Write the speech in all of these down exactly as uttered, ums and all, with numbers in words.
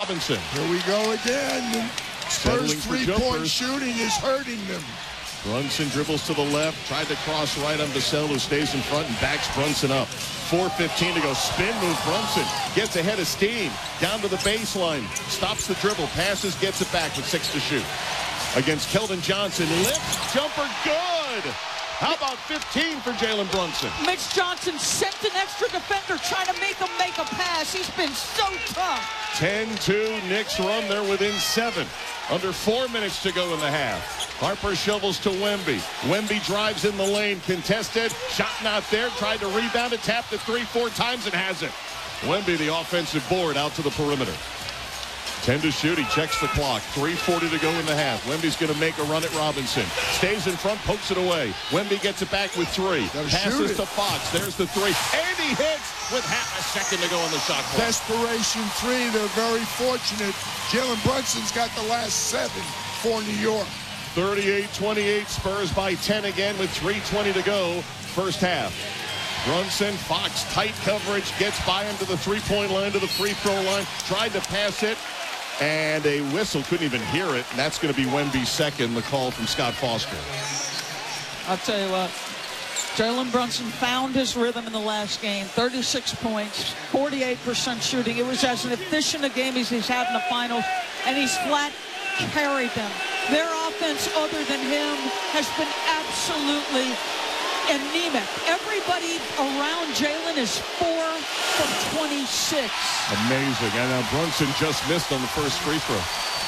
Robinson. Here we go again. Spurs three-point shooting is hurting them. Brunson dribbles to the left, tried to cross right on Vassell, who stays in front and backs Brunson up. four fifteen to go. Spin move. Brunson gets ahead of steam. Down to the baseline. Stops the dribble. Passes, gets it back with six to shoot. Against Keldon Johnson. Lift. Jumper. Good. How about fifteen for Jalen Brunson? Mitch Johnson sent an extra defender trying to make him make a pass. He's been so tough. ten two. Knicks run. They're within seven. Under four minutes to go in the half. Harper shovels to Wemby. Wemby drives in the lane. Contested. Shot not there. Tried to rebound it. Tapped it three, four times and has it. Wemby, the offensive board, out to the perimeter. ten to shoot. He checks the clock. three forty to go in the half. Wemby's going to make a run at Robinson. Stays in front. Pokes it away. Wemby gets it back with three. Passes to Fox. There's the three. And he hits with half a second to go on the shot clock. Desperation three. They're very fortunate. Jalen Brunson's got the last seven for New York. thirty-eight twenty-eight. Spurs by ten again with three twenty to go. First half. Brunson, Fox, tight coverage. Gets by him to the three-point line, to the free throw line. Tried to pass it. And a whistle. Couldn't even hear it. And that's going to be Wemby's second. The call from Scott Foster. I'll tell you what. Jalen Brunson found his rhythm in the last game. thirty-six points, forty-eight percent shooting. It was as an efficient a game as he's had in the finals, and he's flat carried them. Their offense, other than him, has been absolutely anemic. Everybody around Jalen is four from twenty-six. Amazing. And now Brunson just missed on the first free throw.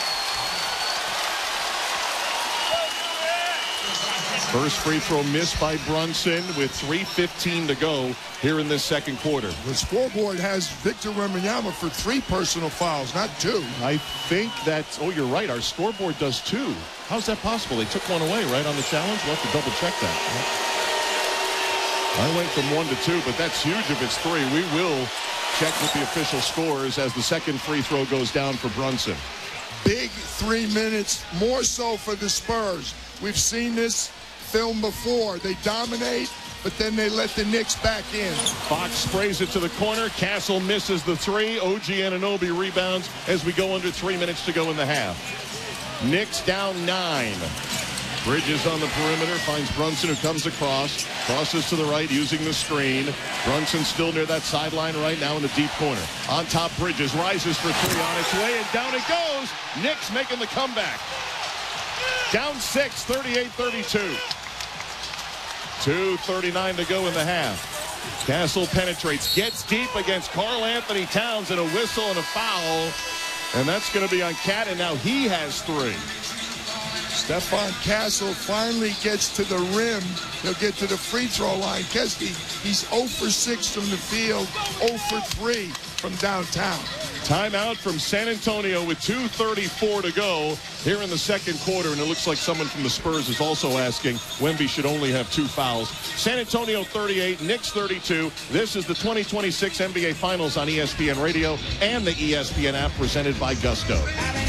First free throw missed by Brunson with three fifteen to go here in this second quarter. The scoreboard has Victor Wembanyama for three personal fouls, not two. I think that's, oh, you're right. Our scoreboard does two. How's that possible? They took one away, right, on the challenge? We'll have to double check that. I went from one to two, but that's huge if it's three. We will check with the official scores as the second free throw goes down for Brunson. Big three minutes, more so for the Spurs. We've seen this film before. They dominate, but then they let the Knicks back in. Fox sprays it to the corner. Castle misses the three. O G Anunoby rebounds as we go under three minutes to go in the half. Knicks down nine. Bridges on the perimeter, finds Brunson, who comes across, crosses to the right using the screen. Brunson still near that sideline right now in the deep corner. On top, Bridges rises for three on its way, and down it goes. Knicks making the comeback. Down six, thirty-eight thirty-two. two thirty-nine to go in the half. Castle penetrates, gets deep against Karl Anthony Towns, and a whistle and a foul. And that's going to be on Cat, and now he has three. Stephon Castle finally gets to the rim. He'll get to the free throw line. Keski, he's zero for six from the field, zero for three from downtown. Timeout from San Antonio with two thirty-four to go here in the second quarter. And it looks like someone from the Spurs is also asking Wemby should only have two fouls. San Antonio thirty-eight, Knicks thirty-two. This is the twenty twenty-six N B A Finals on E S P N Radio and the E S P N app presented by Gusto.